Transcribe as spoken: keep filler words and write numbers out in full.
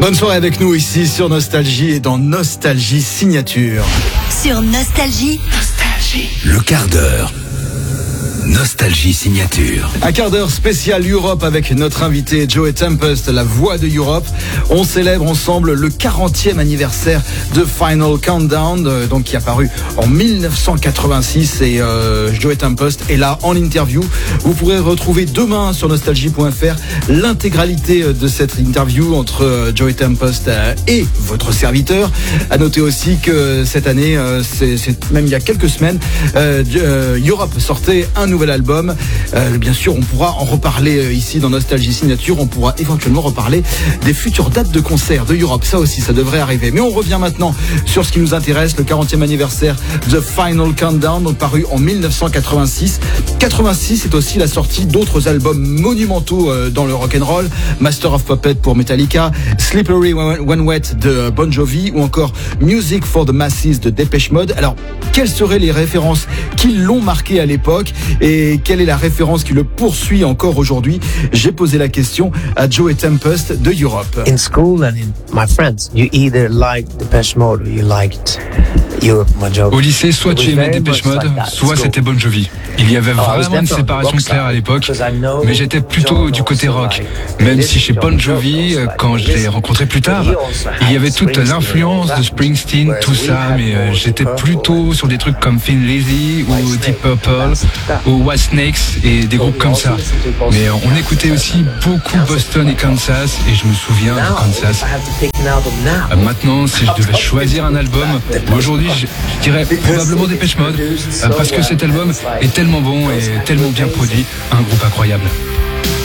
Bonne soirée avec nous ici sur Nostalgie et dans Nostalgie Signature. Sur Nostalgie. Nostalgie. Le quart d'heure. Nostalgie Signature. Un quart d'heure spécial Europe avec notre invité Joey Tempest, la voix de Europe. On célèbre ensemble le quarantième anniversaire de Final Countdown, euh, donc qui est apparu en dix-neuf cent quatre-vingt-six, et euh, Joey Tempest est là en interview. Vous pourrez retrouver demain sur nostalgie point f r l'intégralité de cette interview entre euh, Joey Tempest euh, et votre serviteur. À noter aussi que cette année, euh, c'est, c'est même il y a quelques semaines, euh, euh, Europe sortait un nouvel album. Euh, bien sûr, on pourra en reparler euh, ici dans Nostalgie Signature. On pourra éventuellement reparler des futures dates de concert de Europe. Ça aussi, ça devrait arriver. Mais on revient maintenant sur ce qui nous intéresse, le quarantième anniversaire de Final Countdown, donc paru en dix-neuf cent quatre-vingt-six. quatre-vingt-six, c'est aussi la sortie d'autres albums monumentaux euh, dans le rock'n'roll. Master of Puppets pour Metallica, Slippery When Wet de Bon Jovi, ou encore Music for the Masses de Depeche Mode. Alors, quelles seraient les références qui l'ont marqué à l'époque et quelle est la référence qui le poursuit encore aujourd'hui? J'ai posé la question à Joey Tempest de Europe. In school and in my friends, you either liked Depeche Mode or you liked Europe, Bon Jovi. Au lycée, soit tu aimais Depeche Mode, soit c'était Bon Jovi. Il y avait vraiment une séparation claire à l'époque, mais j'étais plutôt du côté rock. Même si chez Bon Jovi, quand je l'ai rencontré plus tard, il y avait toute l'influence de Springsteen, tout ça, mais euh, j'étais plutôt sur des trucs comme Thin Lizzy ou Deep Purple ou White Snakes et des groupes comme ça. Mais euh, on écoutait aussi beaucoup Boston et Kansas, et je me souviens de Kansas. Euh, maintenant, si je devais choisir un album, aujourd'hui, je, je dirais probablement Depeche Mode, euh, parce que cet album est tellement bon et tellement bien produit, un groupe incroyable.